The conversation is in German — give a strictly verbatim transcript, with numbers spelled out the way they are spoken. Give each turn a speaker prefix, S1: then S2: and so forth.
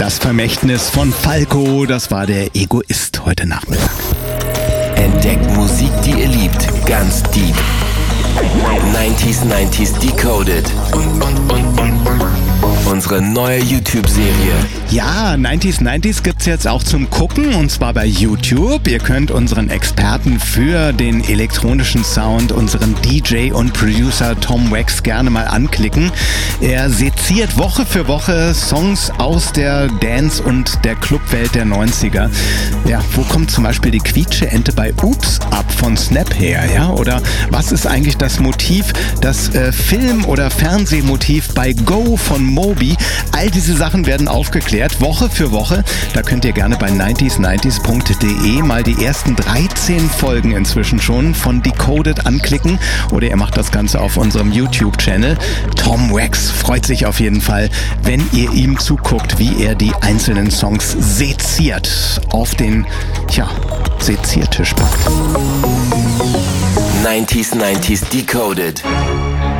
S1: Das Vermächtnis von Falco, das war der Egoist heute Nachmittag.
S2: Entdeckt Musik, die ihr liebt, ganz deep. neunziger neunzig Decoded. Unsere neue YouTube-Serie.
S1: Ja, neunziger neunzig gibt's jetzt auch zum Gucken, und zwar bei YouTube. Ihr könnt unseren Experten für den elektronischen Sound, unseren D J und Producer Tom Wax, gerne mal anklicken. Er seziert Woche für Woche Songs aus der Dance- und der Clubwelt der neunziger. Ja, wo kommt zum Beispiel die Quietsche-Ente bei Oops ab von Snap her, ja? Oder was ist eigentlich das Motiv, das äh, Film- oder Fernsehmotiv bei Go von Moby? All diese Sachen werden aufgeklärt, Woche für Woche. Da könnt ihr gerne bei neunziger neunzig punkt de mal die ersten dreizehn Folgen inzwischen schon von Decoded anklicken. Oder ihr macht das Ganze auf unserem YouTube-Channel. Tom Wax freut sich auf jeden Fall, wenn ihr ihm zuguckt, wie er die einzelnen Songs seziert auf den, tja, Seziertisch packt.
S2: neunziger neunzig Decoded.